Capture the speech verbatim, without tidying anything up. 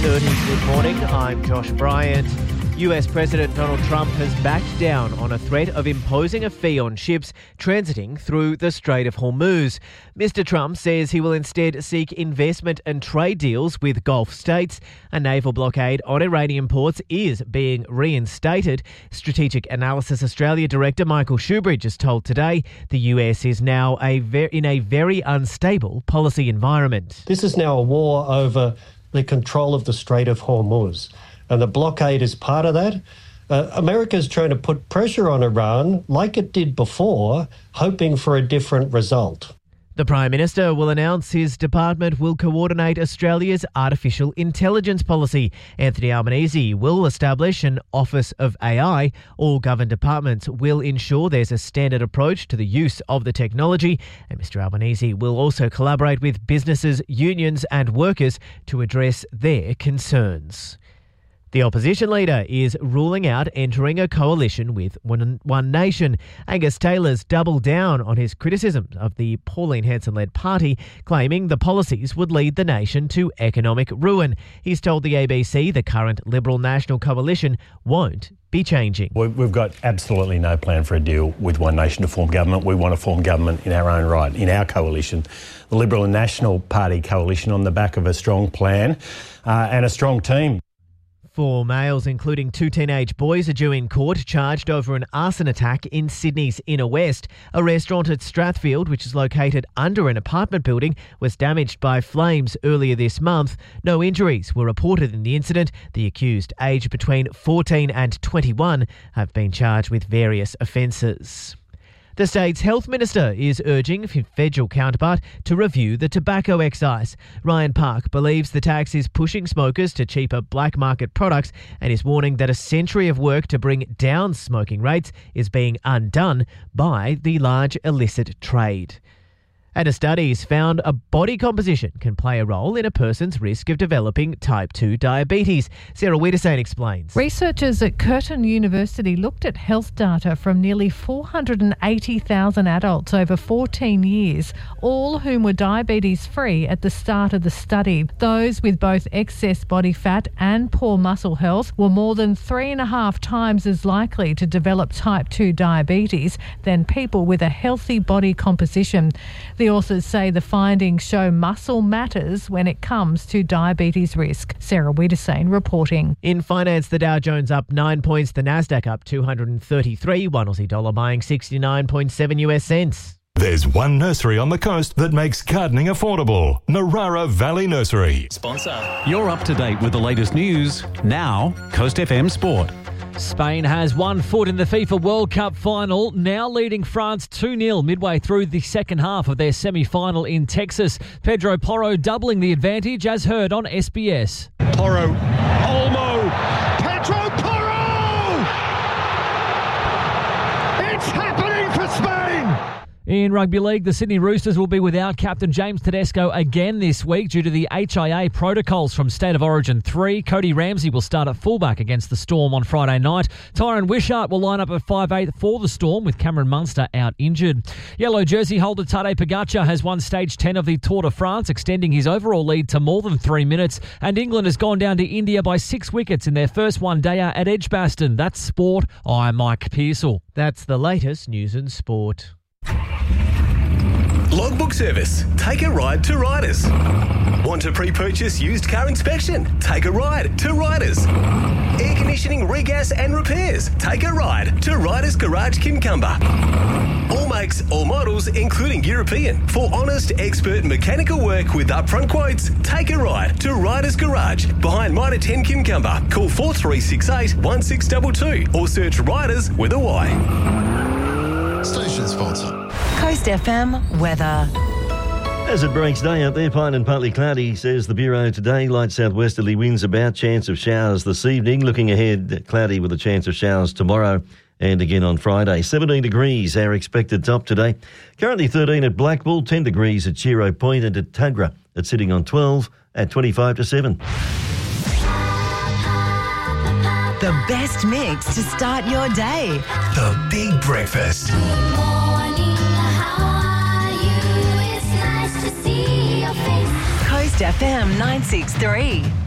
thirty. Good morning, I'm Josh Bryant. U S President Donald Trump has backed down on a threat of imposing a fee on ships transiting through the Strait of Hormuz. Mister Trump says he will instead seek investment and trade deals with Gulf states. A naval blockade on Iranian ports is being reinstated. Strategic Analysis Australia Director Michael Shoebridge has told Today the U S is now a ver- in a very unstable policy environment. This is now a war over the control of the Strait of Hormuz. And the blockade is part of that. Uh, America is trying to put pressure on Iran like it did before, hoping for a different result. The Prime Minister will announce his department will coordinate Australia's artificial intelligence policy. Anthony Albanese will establish an Office of A I. All government departments will ensure there's a standard approach to the use of the technology. And Mister Albanese will also collaborate with businesses, unions and workers to address their concerns. The opposition leader is ruling out entering a coalition with One, One Nation. Angus Taylor's doubled down on his criticism of the Pauline Hanson-led party, claiming the policies would lead the nation to economic ruin. He's told the A B C the current Liberal National Coalition won't be changing. We've got absolutely no plan for a deal with One Nation to form government. We want to form government in our own right, in our coalition, the Liberal and National Party coalition, on the back of a strong plan uh, and a strong team. Four males, including two teenage boys, are due in court charged over an arson attack in Sydney's Inner West. A restaurant at Strathfield, which is located under an apartment building, was damaged by flames earlier this month. No injuries were reported in the incident. The accused, aged between fourteen and twenty-one, have been charged with various offences. The state's health minister is urging his federal counterpart to review the tobacco excise. Ryan Park believes the tax is pushing smokers to cheaper black market products and is warning that a century of work to bring down smoking rates is being undone by the large illicit trade. And a study has found a body composition can play a role in a person's risk of developing type two diabetes. Sarah Wiedersane explains. Researchers at Curtin University looked at health data from nearly four hundred eighty thousand adults over fourteen years, all whom were diabetes-free at the start of the study. Those with both excess body fat and poor muscle health were more than three and a half times as likely to develop type two diabetes than people with a healthy body composition. The authors say the findings show muscle matters when it comes to diabetes risk. Sarah Wiedersane reporting. In finance, the Dow Jones up nine points, the Nasdaq up two hundred thirty-three, one Aussie dollar buying sixty-nine point seven U S cents. There's one nursery on the coast that makes gardening affordable. Narara Valley Nursery. Sponsor. You're up to date with the latest news. Now, Coast F M Sport. Spain has one foot in the FIFA World Cup final, now leading France two nil midway through the second half of their semi-final in Texas. Pedro Porro doubling the advantage, as heard on S B S. Porro, Olmo, Pedro Porro! It's happening for Spain! In rugby league, the Sydney Roosters will be without captain James Tedesco again this week due to the H I A protocols from State of Origin three. Cody Ramsey will start at fullback against the Storm on Friday night. Tyron Wishart will line up at five eight for the Storm, with Cameron Munster out injured. Yellow jersey holder Tadej Pogacar has won stage ten of the Tour de France, extending his overall lead to more than three minutes. And England has gone down to India by six wickets in their first one-dayer at Edgbaston. That's sport. I'm Mike Pearsall. That's the latest news and sport. Logbook Service. Take a ride to Riders. Want to pre-purchase used car inspection? Take a ride to Riders. Air conditioning, regas and repairs? Take a ride to Riders Garage Kincumber. All makes, all models, including European. For honest, expert mechanical work with upfront quotes, take a ride to Riders Garage behind Mitre ten Kincumber. Call four three six eight, one six two two or search Riders with a Y. Station sponsor. Coast F M weather. As it breaks day out there, fine and partly cloudy, says the Bureau today. Light southwesterly winds about, chance of showers this evening. Looking ahead, cloudy with a chance of showers tomorrow and again on Friday. seventeen degrees, our expected top today. Currently thirteen at Blackpool, ten degrees at Chiro Point, and at Tugra. It's sitting on twelve at twenty-five to seven. The best mix to start your day. The Big Breakfast. Good morning, how are you? It's nice to see your face. Coast F M nine six three.